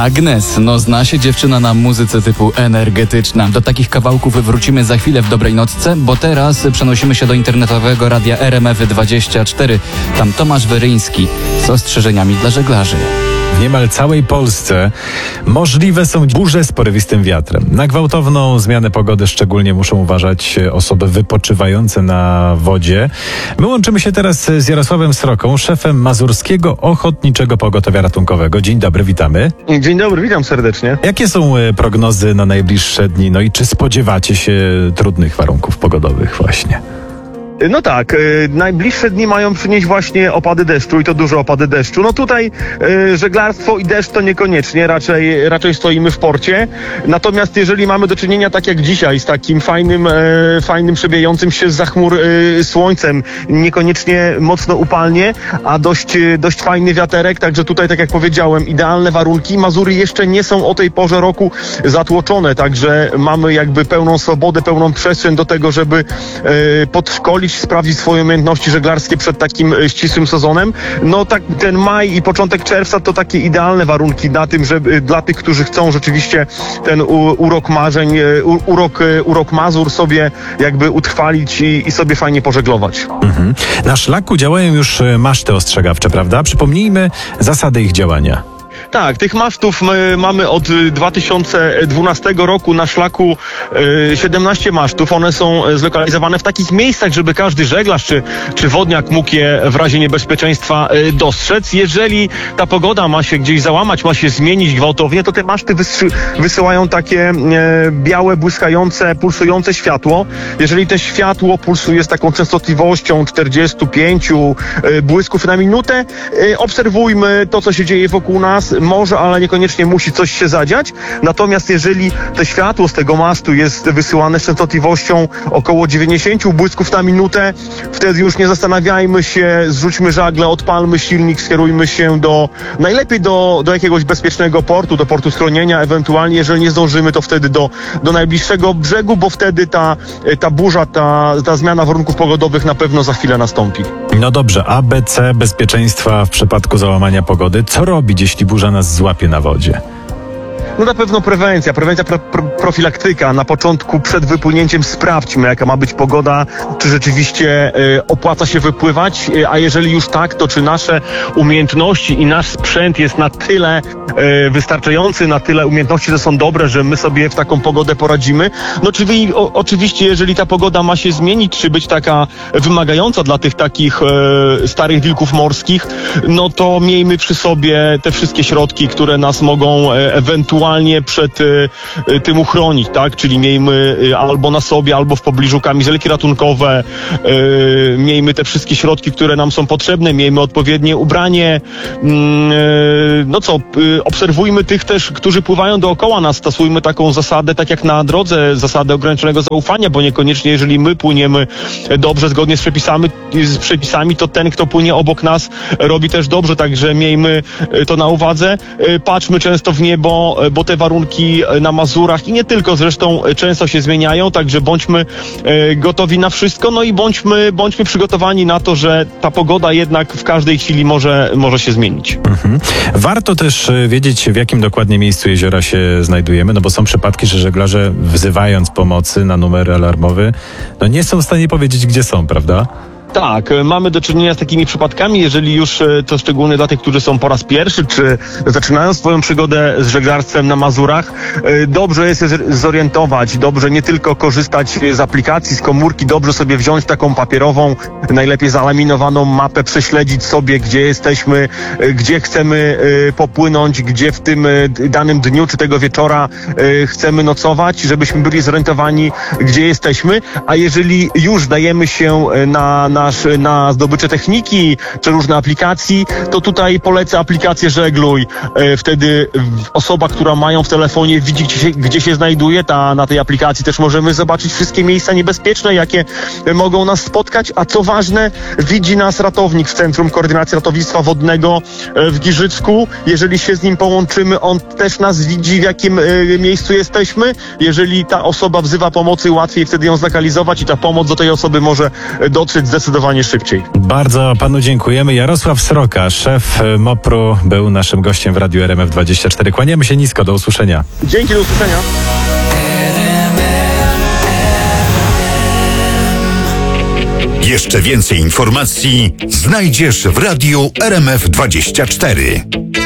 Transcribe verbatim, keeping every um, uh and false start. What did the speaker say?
Agnes, no zna się dziewczyna na muzyce typu energetyczna. Do takich kawałków wrócimy za chwilę w Dobrej Nocce, bo teraz przenosimy się do internetowego radia R M F dwadzieścia cztery. Tam Tomasz Weryński z ostrzeżeniami dla żeglarzy. W niemal całej Polsce możliwe są burze z porywistym wiatrem. Na gwałtowną zmianę pogody szczególnie muszą uważać osoby wypoczywające na wodzie. My łączymy się teraz z Jarosławem Sroką, szefem Mazurskiego Ochotniczego Pogotowia Ratunkowego. Dzień dobry, witamy. Dzień dobry, witam serdecznie. Jakie są prognozy na najbliższe dni? No i czy spodziewacie się trudnych warunków pogodowych właśnie? No tak, y, najbliższe dni mają przynieść właśnie opady deszczu i to duże opady deszczu. No tutaj y, żeglarstwo i deszcz to niekoniecznie, raczej, raczej stoimy w porcie. Natomiast jeżeli mamy do czynienia tak jak dzisiaj z takim fajnym, y, fajnym przebijającym się zza chmur y, słońcem, niekoniecznie mocno upalnie, a dość, dość fajny wiaterek, także tutaj tak jak powiedziałem, idealne warunki. Mazury jeszcze nie są o tej porze roku zatłoczone, także mamy jakby pełną swobodę, pełną przestrzeń do tego, żeby y, podszkolić, sprawdzić swoje umiejętności żeglarskie przed takim ścisłym sezonem. No tak, ten maj i początek czerwca to takie idealne warunki na tym, żeby dla tych, którzy chcą rzeczywiście ten u, urok marzeń, u, urok, urok Mazur sobie jakby utrwalić i, i sobie fajnie pożeglować. Mhm. Na szlaku działają już maszty ostrzegawcze, prawda? Przypomnijmy zasady ich działania. Tak, tych masztów my mamy od dwa tysiące dwunastego roku na szlaku y, siedemnaście masztów. One są zlokalizowane w takich miejscach, żeby każdy żeglarz czy, czy wodniak mógł je w razie niebezpieczeństwa y, dostrzec. Jeżeli ta pogoda ma się gdzieś załamać, ma się zmienić gwałtownie, to te maszty wysy- wysyłają takie y, białe, błyskające, pulsujące światło. Jeżeli to światło pulsuje z taką częstotliwością czterdzieści pięć y, błysków na minutę, y, obserwujmy to, co się dzieje wokół nas. Może, ale niekoniecznie musi coś się zadziać. Natomiast jeżeli to światło z tego mastu jest wysyłane z częstotliwością około dziewięćdziesiąt błysków na minutę, wtedy już nie zastanawiajmy się, zrzućmy żagle, odpalmy silnik, skierujmy się do, najlepiej do, do jakiegoś bezpiecznego portu, do portu schronienia, ewentualnie jeżeli nie zdążymy, to wtedy do, do najbliższego brzegu, bo wtedy ta, ta burza, ta, ta zmiana warunków pogodowych na pewno za chwilę nastąpi. No dobrze, A B C bezpieczeństwa w przypadku załamania pogody. Co robić, jeśli burza nas złapie na wodzie? No na pewno prewencja, prewencja pro, pro, profilaktyka. Na początku przed wypłynięciem sprawdźmy, jaka ma być pogoda, czy rzeczywiście y, opłaca się wypływać, y, a jeżeli już tak, to czy nasze umiejętności i nasz sprzęt jest na tyle y, wystarczający, na tyle umiejętności, że są dobre, że my sobie w taką pogodę poradzimy. No czyli o, oczywiście, jeżeli ta pogoda ma się zmienić, czy być taka wymagająca dla tych takich y, starych wilków morskich, no to miejmy przy sobie te wszystkie środki, które nas mogą y, ewentualnie przed y, y, tym uchronić, tak? Czyli miejmy y, albo na sobie, albo w pobliżu kamizelki ratunkowe, y, miejmy te wszystkie środki, które nam są potrzebne, miejmy odpowiednie ubranie. Y, no co, y, obserwujmy tych też, którzy pływają dookoła nas, stosujmy taką zasadę, tak jak na drodze, zasadę ograniczonego zaufania, bo niekoniecznie jeżeli my płyniemy dobrze, zgodnie z przepisami, z przepisami, to ten, kto płynie obok nas, robi też dobrze, także miejmy to na uwadze. Y, patrzmy często w niebo, bo te warunki na Mazurach i nie tylko zresztą często się zmieniają, także bądźmy e, gotowi na wszystko, no i bądźmy, bądźmy przygotowani na to, że ta pogoda jednak w każdej chwili może, może się zmienić. Mhm. Warto też wiedzieć, w jakim dokładnie miejscu jeziora się znajdujemy, no bo są przypadki, że żeglarze wzywając pomocy na numer alarmowy, no nie są w stanie powiedzieć, gdzie są, prawda? Tak, mamy do czynienia z takimi przypadkami, jeżeli już to szczególnie dla tych, którzy są po raz pierwszy, czy zaczynają swoją przygodę z żeglarstwem na Mazurach, dobrze jest się zorientować, dobrze nie tylko korzystać z aplikacji, z komórki, dobrze sobie wziąć taką papierową, najlepiej zalaminowaną mapę, prześledzić sobie, gdzie jesteśmy, gdzie chcemy popłynąć, gdzie w tym danym dniu, czy tego wieczora chcemy nocować, żebyśmy byli zorientowani, gdzie jesteśmy, a jeżeli już dajemy się na, na nasz, na zdobycze techniki, czy różne aplikacji, to tutaj polecę aplikację Żegluj. Wtedy osoba, która ma ją w telefonie, widzi, gdzie się, gdzie się znajduje. Ta, na tej aplikacji też możemy zobaczyć wszystkie miejsca niebezpieczne, jakie mogą nas spotkać, a co ważne, widzi nas ratownik w Centrum Koordynacji Ratownictwa Wodnego w Giżycku. Jeżeli się z nim połączymy, on też nas widzi, w jakim miejscu jesteśmy. Jeżeli ta osoba wzywa pomocy, łatwiej wtedy ją zlokalizować i ta pomoc do tej osoby może dotrzeć zdecydowanie zdecydowanie szybciej. Bardzo panu dziękujemy. Jarosław Sroka, szef MOPR-u, był naszym gościem w Radiu R M F dwadzieścia cztery. Kłaniamy się nisko, do usłyszenia. Dzięki, do usłyszenia. Jeszcze więcej informacji znajdziesz w Radiu R M F dwadzieścia cztery.